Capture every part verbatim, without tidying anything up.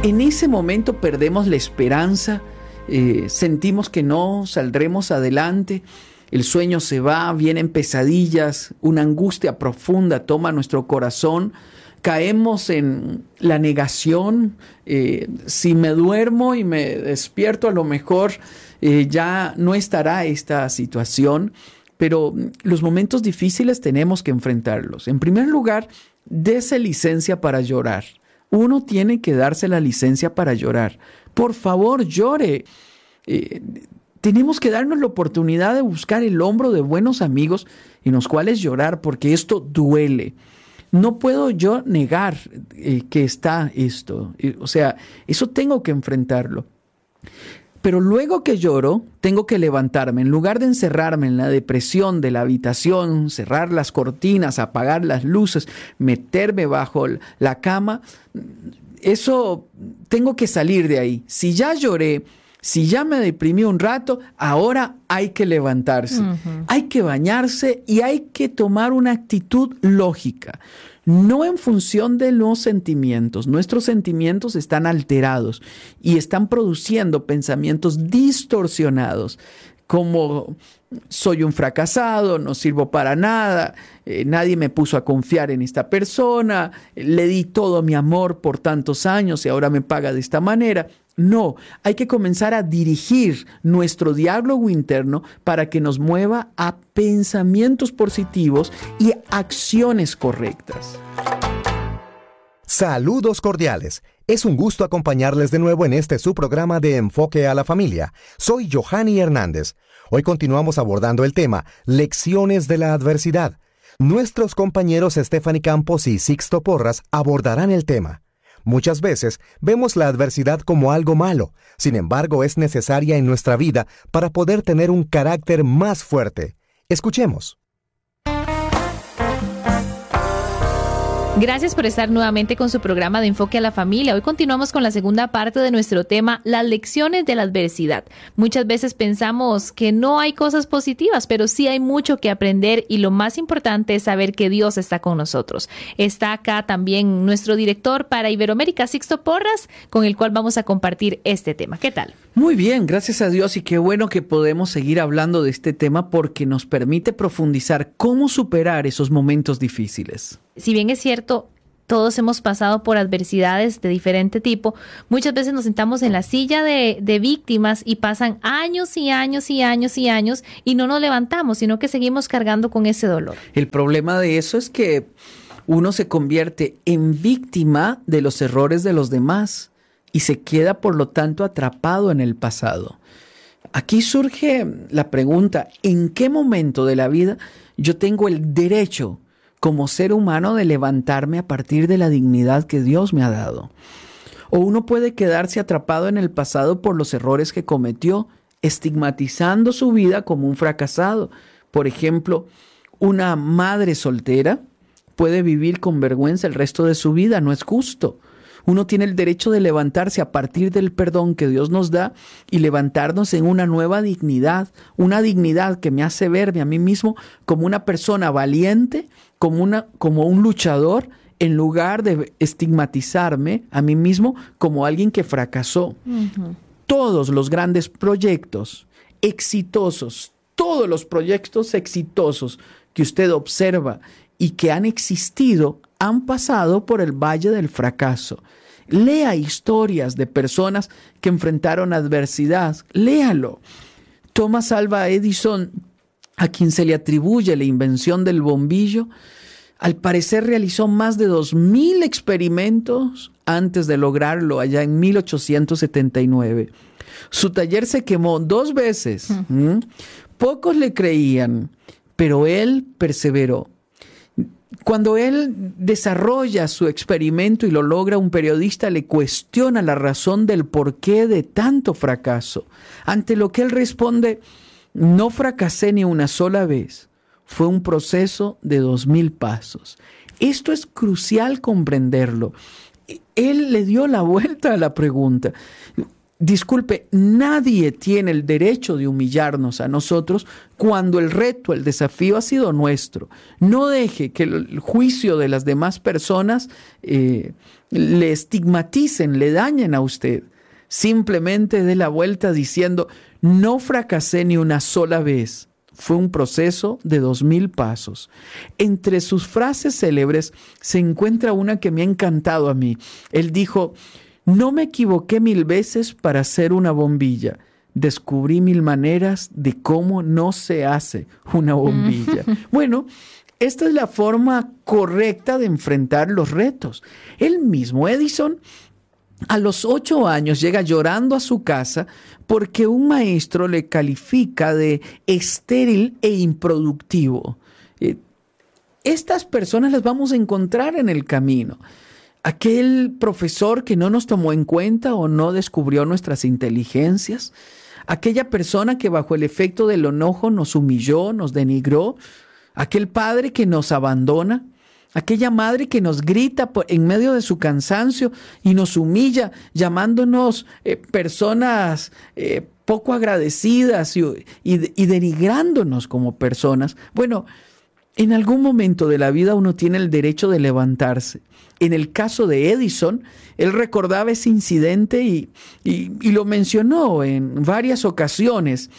En ese momento perdemos la esperanza, eh, sentimos que no saldremos adelante, el sueño se va, vienen pesadillas, una angustia profunda toma nuestro corazón, caemos en la negación. Eh, si me duermo y me despierto, a lo mejor eh, ya no estará esta situación, pero los momentos difíciles tenemos que enfrentarlos. En primer lugar, dése licencia para llorar. Uno tiene que darse la licencia para llorar. Por favor, llore. Eh, tenemos que darnos la oportunidad de buscar el hombro de buenos amigos en los cuales llorar, porque esto duele. No puedo yo negar eh, que está esto. Eh, o sea, eso tengo que enfrentarlo. Pero luego que lloro, tengo que levantarme. En lugar de encerrarme en la depresión de la habitación, cerrar las cortinas, apagar las luces, meterme bajo la cama, eso tengo que salir de ahí. Si ya lloré, si ya me deprimí un rato, ahora hay que levantarse. Uh-huh. Hay que bañarse y hay que tomar una actitud lógica. No en función de los sentimientos. Nuestros sentimientos están alterados y están produciendo pensamientos distorsionados, como soy un fracasado, no sirvo para nada, eh, nadie me puso a confiar en esta persona, le di todo mi amor por tantos años y ahora me paga de esta manera. No, hay que comenzar a dirigir nuestro diálogo interno para que nos mueva a pensamientos positivos y acciones correctas. Saludos cordiales. Es un gusto acompañarles de nuevo en este su programa de Enfoque a la Familia. Soy Johanny Hernández. Hoy continuamos abordando el tema Lecciones de la Adversidad. Nuestros compañeros Stephanie Campos y Sixto Porras abordarán el tema. Muchas veces vemos la adversidad como algo malo, sin embargo es necesaria en nuestra vida para poder tener un carácter más fuerte. Escuchemos. Gracias por estar nuevamente con su programa de Enfoque a la Familia. Hoy continuamos con la segunda parte de nuestro tema, las lecciones de la adversidad. Muchas veces pensamos que no hay cosas positivas, pero sí hay mucho que aprender y lo más importante es saber que Dios está con nosotros. Está acá también nuestro director para Iberoamérica, Sixto Porras, con el cual vamos a compartir este tema. ¿Qué tal? Muy bien, gracias a Dios, y qué bueno que podemos seguir hablando de este tema porque nos permite profundizar cómo superar esos momentos difíciles. Si bien es cierto, todos hemos pasado por adversidades de diferente tipo, muchas veces nos sentamos en la silla de, de víctimas y pasan años y años y años y años y no nos levantamos, sino que seguimos cargando con ese dolor. El problema de eso es que uno se convierte en víctima de los errores de los demás y se queda, por lo tanto, atrapado en el pasado. Aquí surge la pregunta, ¿en qué momento de la vida yo tengo el derecho como ser humano de levantarme a partir de la dignidad que Dios me ha dado? O uno puede quedarse atrapado en el pasado por los errores que cometió, estigmatizando su vida como un fracasado. Por ejemplo, una madre soltera puede vivir con vergüenza el resto de su vida, no es justo. Uno tiene el derecho de levantarse a partir del perdón que Dios nos da y levantarnos en una nueva dignidad, una dignidad que me hace verme a mí mismo como una persona valiente, como, una, como un luchador, en lugar de estigmatizarme a mí mismo como alguien que fracasó. Uh-huh. Todos los grandes proyectos exitosos, todos los proyectos exitosos que usted observa y que han existido, han pasado por el valle del fracaso. Lea historias de personas que enfrentaron adversidad. Léalo. Thomas Alva Edison, a quien se le atribuye la invención del bombillo, al parecer realizó más de dos mil experimentos antes de lograrlo allá en mil ochocientos setenta y nueve. Su taller se quemó dos veces. ¿Mm? Pocos le creían, pero él perseveró. Cuando él desarrolla su experimento y lo logra, un periodista le cuestiona la razón del porqué de tanto fracaso. Ante lo que él responde, no fracasé ni una sola vez. Fue un proceso de dos mil pasos. Esto es crucial comprenderlo. Él le dio la vuelta a la pregunta. disculpe, nadie tiene el derecho de humillarnos a nosotros cuando el reto, el desafío ha sido nuestro. No deje que el juicio de las demás personas eh, le estigmaticen, le dañen a usted. Simplemente dé la vuelta diciendo, no fracasé ni una sola vez. Fue un proceso de dos mil pasos. Entre sus frases célebres se encuentra una que me ha encantado a mí. Él dijo, no me equivoqué mil veces para hacer una bombilla. Descubrí mil maneras de cómo no se hace una bombilla. Bueno, esta es la forma correcta de enfrentar los retos. El mismo Edison, a los ocho años, llega llorando a su casa porque un maestro le califica de estéril e improductivo. Eh, estas personas las vamos a encontrar en el camino. Aquel profesor que no nos tomó en cuenta o no descubrió nuestras inteligencias. Aquella persona que bajo el efecto del enojo nos humilló, nos denigró. Aquel padre que nos abandona. Aquella madre que nos grita en medio de su cansancio y nos humilla, llamándonos eh, personas eh, poco agradecidas y, y, y denigrándonos como personas. Bueno, en algún momento de la vida uno tiene el derecho de levantarse. En el caso de Edison, él recordaba ese incidente y, y, y lo mencionó en varias ocasiones.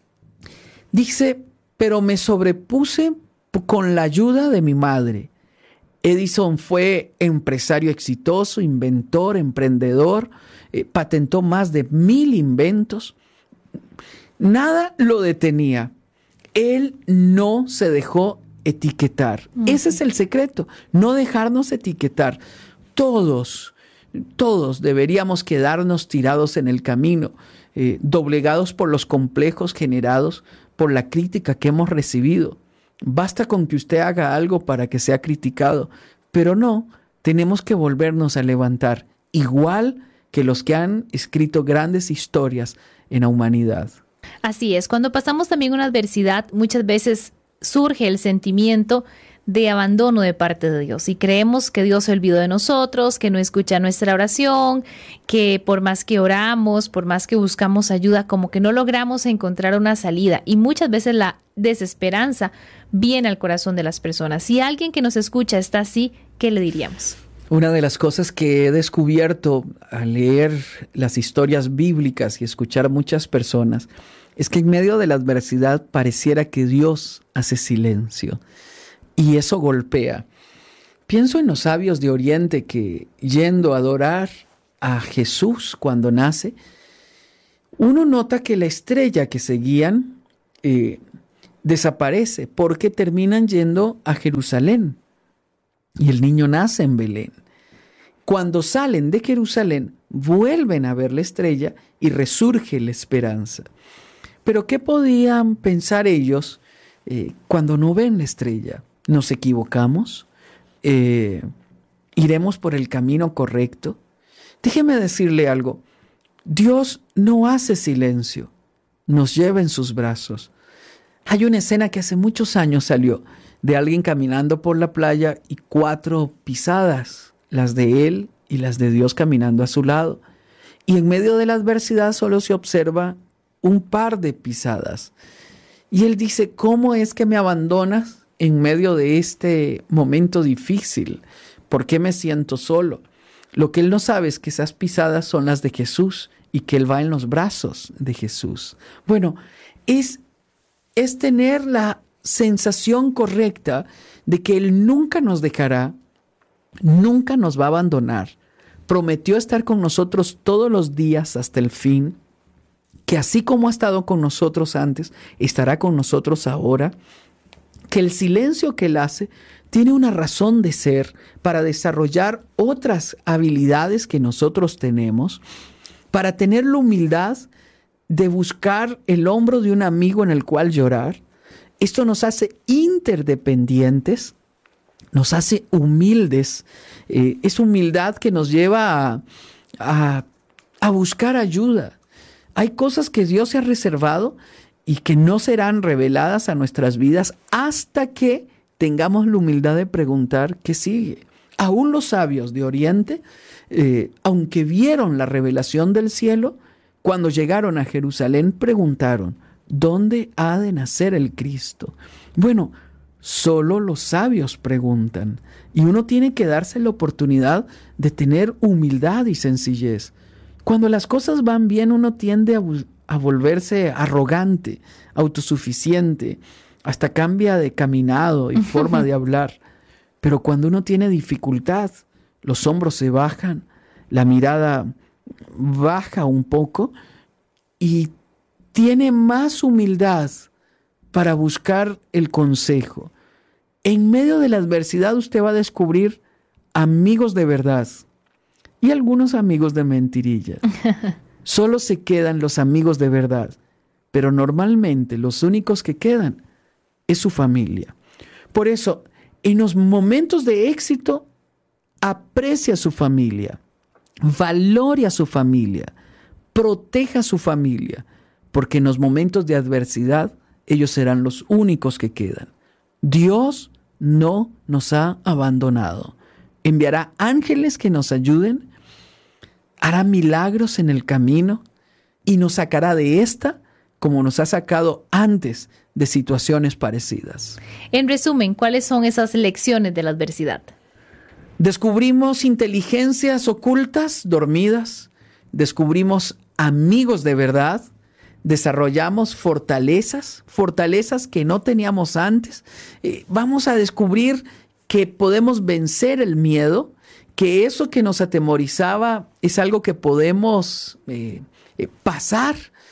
Dice, pero me sobrepuse con la ayuda de mi madre. Edison fue empresario exitoso, inventor, emprendedor, eh, patentó más de mil inventos. Nada lo detenía. Él no se dejó etiquetar. Uh-huh. Ese es el secreto, no dejarnos etiquetar. Todos, todos deberíamos quedarnos tirados en el camino, eh, doblegados por los complejos generados por la crítica que hemos recibido. Basta con que usted haga algo para que sea criticado, pero no, tenemos que volvernos a levantar, igual que los que han escrito grandes historias en la humanidad. Así es, cuando pasamos también una adversidad, muchas veces surge el sentimiento de abandono de parte de Dios y creemos que Dios se olvidó de nosotros, que no escucha nuestra oración, que por más que oramos, por más que buscamos ayuda, como que no logramos encontrar una salida y muchas veces la desesperanza viene al corazón de las personas. Si alguien que nos escucha está así, ¿qué le diríamos? Una de las cosas que he descubierto al leer las historias bíblicas y escuchar a muchas personas es que en medio de la adversidad pareciera que Dios hace silencio y eso golpea. Pienso en los sabios de Oriente que, yendo a adorar a Jesús cuando nace, uno nota que la estrella que seguían eh, desaparece porque terminan yendo a Jerusalén y el niño nace en Belén. Cuando salen de Jerusalén, vuelven a ver la estrella y resurge la esperanza. Pero ¿qué podían pensar ellos eh, cuando no ven la estrella? ¿Nos equivocamos? Eh, ¿Iremos por el camino correcto? Déjeme decirle algo. Dios no hace silencio, nos lleva en sus brazos. Hay una escena que hace muchos años salió de alguien caminando por la playa y cuatro pisadas, las de él y las de Dios caminando a su lado. Y en medio de la adversidad solo se observa un par de pisadas. Y él dice, ¿cómo es que me abandonas en medio de este momento difícil? ¿Por qué me siento solo? Lo que él no sabe es que esas pisadas son las de Jesús y que él va en los brazos de Jesús. Bueno, es, es tener la sensación correcta de que él nunca nos dejará, nunca nos va a abandonar. Prometió estar con nosotros todos los días hasta el fin, que así como ha estado con nosotros antes, estará con nosotros ahora, que el silencio que él hace tiene una razón de ser para desarrollar otras habilidades que nosotros tenemos, para tener la humildad de buscar el hombro de un amigo en el cual llorar. Esto nos hace interdependientes, nos hace humildes. Eh, es humildad que nos lleva a, a, a buscar ayuda. Hay cosas que Dios se ha reservado y que no serán reveladas a nuestras vidas hasta que tengamos la humildad de preguntar qué sigue. Aún los sabios de Oriente, eh, aunque vieron la revelación del cielo, Cuando llegaron a Jerusalén preguntaron, ¿dónde ha de nacer el Cristo? Bueno, solo los sabios preguntan, y uno tiene que darse la oportunidad de tener humildad y sencillez. Cuando las cosas van bien, uno tiende a, a volverse arrogante, autosuficiente, hasta cambia de caminado y forma de hablar. Pero cuando uno tiene dificultad, los hombros se bajan, la mirada baja un poco y tiene más humildad para buscar el consejo. En medio de la adversidad usted va a descubrir amigos de verdad y algunos amigos de mentirillas. Solo se quedan los amigos de verdad, pero normalmente los únicos que quedan es su familia. Por eso, en los momentos de éxito, aprecia a su familia, valore a su familia, proteja a su familia, porque en los momentos de adversidad, ellos serán los únicos que quedan. Dios no nos ha abandonado. Enviará ángeles que nos ayuden, hará milagros en el camino y nos sacará de esta como nos ha sacado antes de situaciones parecidas. En resumen, ¿cuáles son esas lecciones de la adversidad? Descubrimos inteligencias ocultas, dormidas. Descubrimos amigos de verdad. Desarrollamos fortalezas, fortalezas que no teníamos antes. Eh, vamos a descubrir que podemos vencer el miedo, que eso que nos atemorizaba es algo que podemos eh, eh, pasar.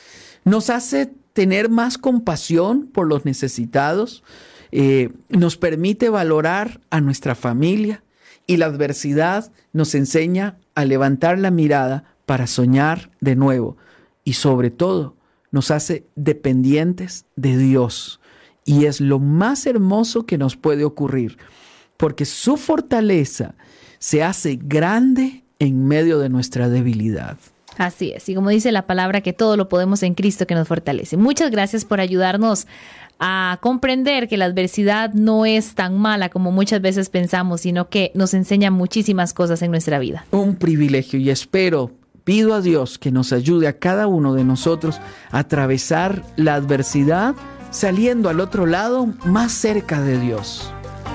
Nos hace tener más compasión por los necesitados, eh, nos permite valorar a nuestra familia y la adversidad nos enseña a levantar la mirada para soñar de nuevo y sobre todo nos hace dependientes de Dios y es lo más hermoso que nos puede ocurrir porque su fortaleza se hace grande en medio de nuestra debilidad. Así es, y como dice la palabra, que todo lo podemos en Cristo que nos fortalece. Muchas gracias por ayudarnos a comprender que la adversidad no es tan mala como muchas veces pensamos, sino que nos enseña muchísimas cosas en nuestra vida. Un privilegio y espero, pido a Dios que nos ayude a cada uno de nosotros a atravesar la adversidad saliendo al otro lado más cerca de Dios.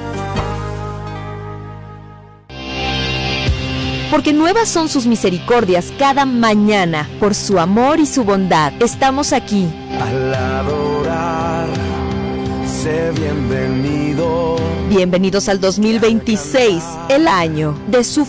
Porque nuevas son sus misericordias cada mañana. Por su amor y su bondad, estamos aquí. Al adorar, sé bienvenido. Bienvenidos al dos mil veintiséis, el año de su